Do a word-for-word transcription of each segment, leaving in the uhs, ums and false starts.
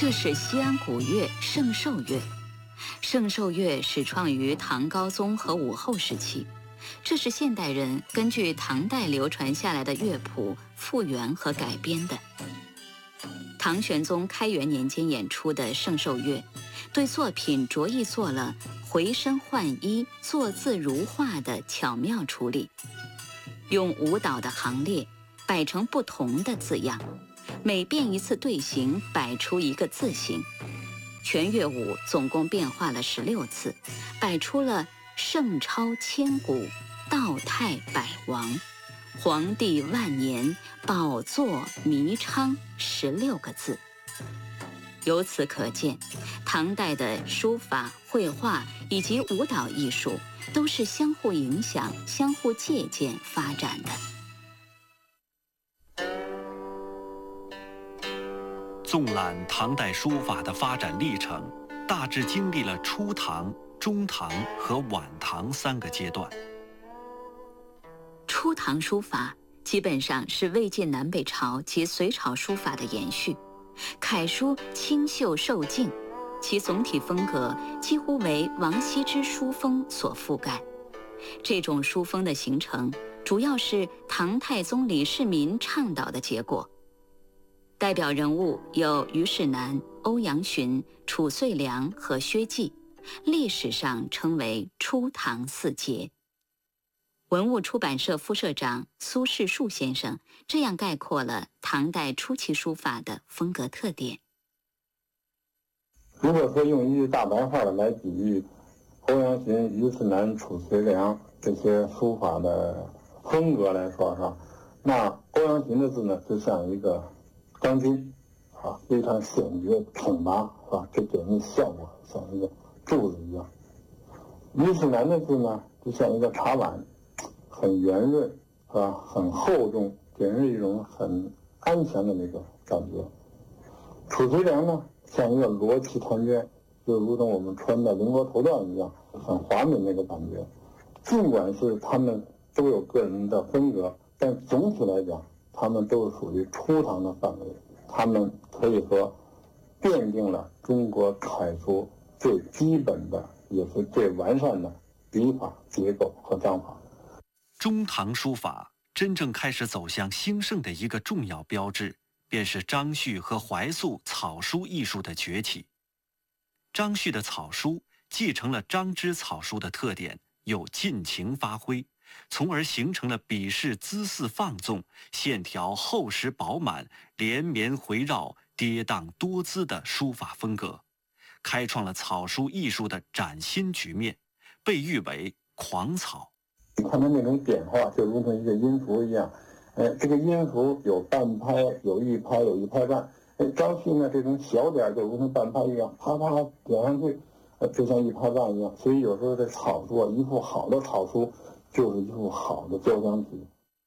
这是西安古乐圣寿乐。圣寿乐始创于唐高宗和武后时期，这是现代人根据唐代流传下来的乐谱复原和改编的。唐玄宗开元年间演出的圣寿乐，对作品着意做了回声换衣、坐字如画的巧妙处理，用舞蹈的行列摆成不同的字样，每变一次队形摆出一个字形。全乐舞总共变化了十六次，摆出了圣超千古、道泰百王、皇帝万年、宝座弥昌十六个字。由此可见，唐代的书法、绘画以及舞蹈艺术都是相互影响、相互借鉴发展的。 纵览唐代书法的发展历程，大致经历了初唐、中唐和晚唐三个阶段。 初唐书法基本上是魏晋南北朝及隋朝书法的延续，楷书清秀受静，其总体风格几乎为王羲之书风所覆盖。这种书风的形成，主要是唐太宗李世民倡导的结果。代表人物有虞世南、欧阳询、褚遂良和薛稷，历史上称为初唐四杰。文物出版社副社长苏世树先生这样概括了唐代初期书法的风格特点。 如果说用一句大白话的来比喻欧阳询、虞世南、褚遂良这些书法的风格来说哈，那欧阳询的字呢，就像一个钢筋啊，非常显觉挺拔啊，这给人效果像一个柱子一样。虞世南的字呢，就像一个茶碗，很圆润啊，很厚重，给人一种很安全的那个感觉。褚遂良呢，像一个罗旗团绢，就如同我们穿的绫罗头缎一样，很华美那个感觉。尽管是他们都有个人的风格，但总体来讲，他们都是属于初唐的范围，他们可以说奠定了中国楷书最基本的也是最完善的笔法结构和章法。 中唐书法真正开始走向兴盛的一个重要标志，便是张旭和怀素草书艺术的崛起。张旭的草书继承了张芝草书的特点，又尽情发挥，从而形成了笔势姿势放纵、线条厚实饱满、连绵回绕、跌宕多姿的书法风格，开创了草书艺术的崭新局面，被誉为狂草。 你看它那种变化，就如同一个音符一样，呃，这个音符有半拍，有一拍，有一拍半。哎，张旭呢，这种小点就如同半拍一样，啪啪点上去，呃，就像一拍半一样。所以有时候这草书啊，一幅好的草书就是一幅好的交响曲。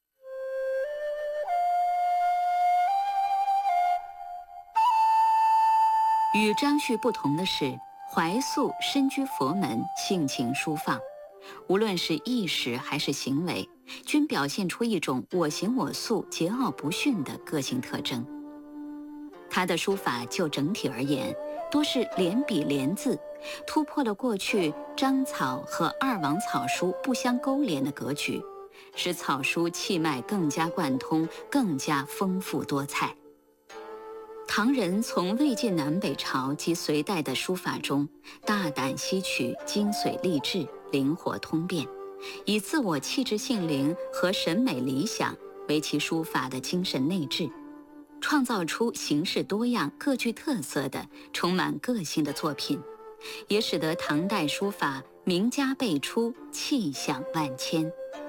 与张旭不同的是，怀素身居佛门，性情舒放。无论是意识还是行为，均表现出一种我行我素、桀骜不驯的个性特征。他的书法就整体而言，多是连笔连字，突破了过去章草和二王草书不相勾连的格局，使草书气脉更加贯通，更加丰富多彩。唐人从魏晋南北朝及隋代的书法中大胆吸取精髓励志、灵活通变，以自我气质性灵和审美理想为其书法的精神内质，创造出形式多样、各具特色的充满个性的作品，也使得唐代书法名家辈出，气象万千。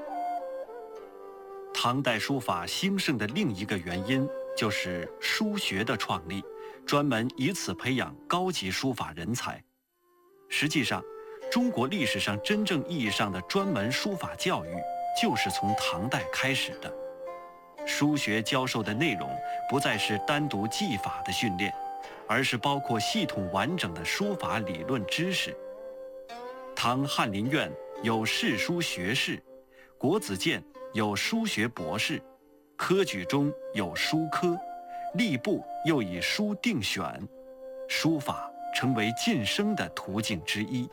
唐代书法兴盛的另一个原因就是书学的创立，专门以此培养高级书法人才。实际上，中国历史上真正意义上的专门书法教育，就是从唐代开始的。书学教授的内容不再是单独技法的训练，而是包括系统完整的书法理论知识。唐翰林院有世书学士，国子监有书学博士，科举中有书科，吏部又以书定选。 书法成为晋升的途径之一。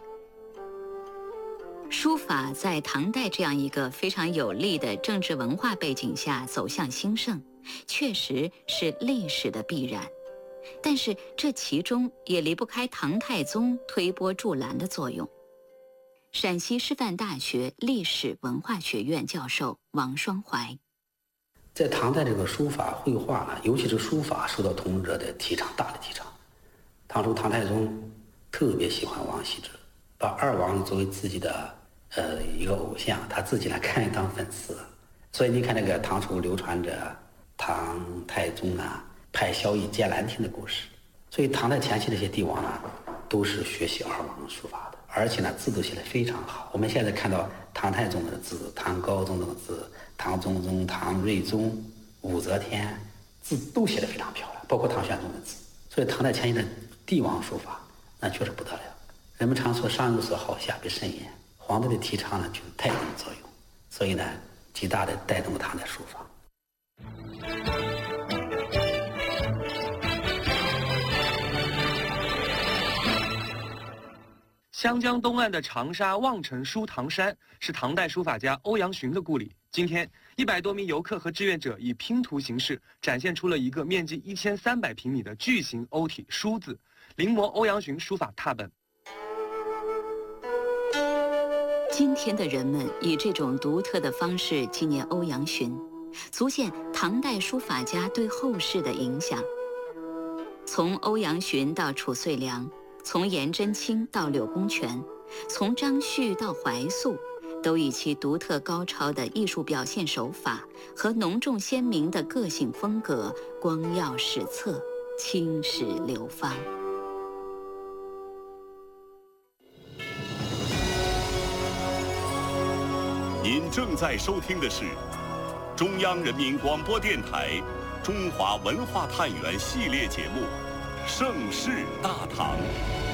书法在唐代这样一个非常有利的政治文化背景下走向兴盛，确实是历史的必然。但是这其中也离不开唐太宗推波助澜的作用。陕西师范大学历史文化学院教授王双怀， 在唐代这个书法绘画呢，尤其是书法受到统治者的提倡，大力提倡。当初唐太宗特别喜欢王羲之，把二王作为自己的呃一个偶像，他自己呢甘愿当粉丝。所以你看那个唐初流传着唐太宗呢派萧绎建兰亭的故事。所以唐代前期这些帝王呢，都是学习二王书法的，而且呢字都写得非常好。我们现在看到唐太宗的字、唐高宗的字、唐中宗、唐睿宗、武则天字都写得非常漂亮，包括唐玄宗的字。所以唐代前期的帝王书法那确实不得了。人们常说上有所好，下必甚焉。皇帝的提倡呢，就是带动作用，所以呢，极大的带动唐代书法。 湘江东岸的长沙望城书堂山是唐代书法家欧阳询的故里。今天，一百多名游客和志愿者以拼图形式展现出了一个面积一千三百平米的巨型欧体书字，临摹欧阳询书法拓本。 今天的人们以这种独特的方式纪念欧阳询，足见唐代书法家对后世的影响。从欧阳询到褚遂良，从颜真卿到柳公权，从张旭到怀素，都以其独特高超的艺术表现手法和浓重鲜明的个性风格，光耀史册，青史流芳。 您正在收听的是中央人民广播电台中华文化探源系列节目《盛世大唐》。